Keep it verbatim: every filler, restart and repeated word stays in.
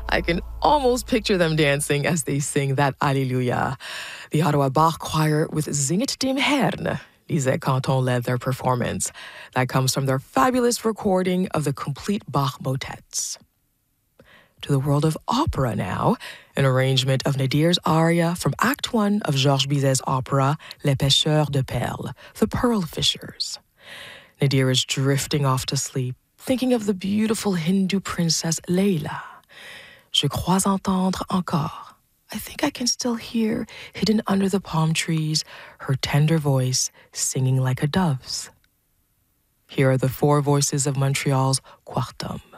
I can almost picture them dancing as they sing that Alleluia. The Ottawa Bach Choir with Zing it dem Herrn, Lisette Canton led their performance. That comes from their fabulous recording of the complete Bach motets. To the world of opera now, an arrangement of Nadir's aria from Act One of Georges Bizet's opera Les Pêcheurs de Perles, The Pearl Fishers. Nadir is drifting off to sleep, thinking of the beautiful Hindu princess Leila. Je crois entendre encore. I think I can still hear, hidden under the palm trees, her tender voice singing like a dove's. Here are the four voices of Montreal's Quartum.